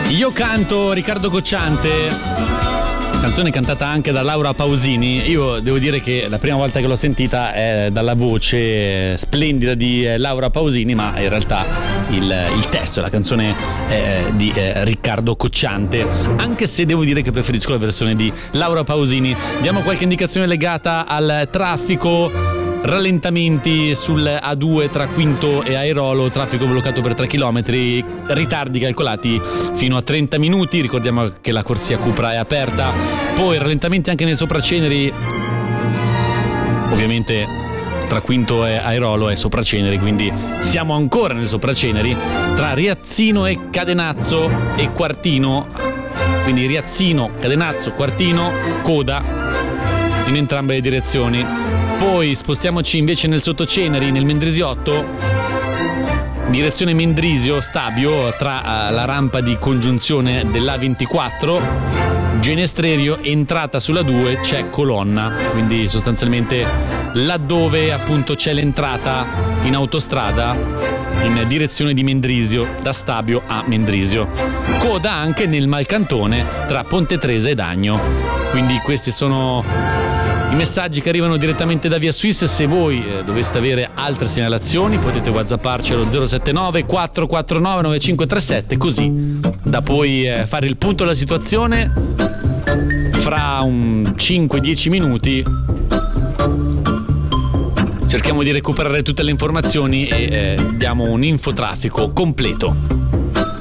Io canto Riccardo Cocciante, canzone cantata anche da Laura Pausini. Io devo dire che la prima volta che l'ho sentita è dalla voce splendida di Laura Pausini, ma in realtà il testo e la canzone è di Riccardo Cocciante, anche se devo dire che preferisco la versione di Laura Pausini. Diamo qualche indicazione legata al traffico. Rallentamenti sul A2 tra Quinto e Airolo, traffico bloccato per 3 km, ritardi calcolati fino a 30 minuti, ricordiamo che la corsia Cupra è aperta. Poi rallentamenti anche nel Sopraceneri, ovviamente tra Quinto e Airolo è Sopraceneri, quindi siamo ancora nel Sopraceneri, tra Riazzino e Cadenazzo e Quartino, quindi Riazzino, Cadenazzo, Quartino, coda in entrambe le direzioni. Poi spostiamoci invece nel Sottoceneri, nel Mendrisiotto, direzione Mendrisio, Stabio, tra la rampa di congiunzione dell'A24, Genestrerio, entrata sulla 2 c'è colonna, quindi sostanzialmente laddove appunto c'è l'entrata in autostrada in direzione di Mendrisio, da Stabio a Mendrisio. Coda anche nel Malcantone tra Ponte Tresa ed Agno. Quindi questi sono i messaggi che arrivano direttamente da Via Swiss. Se voi doveste avere altre segnalazioni potete whatsapparci allo 079 449 9537, così da poi fare il punto della situazione fra un 5-10 minuti. Cerchiamo di recuperare tutte le informazioni e diamo un infotraffico completo.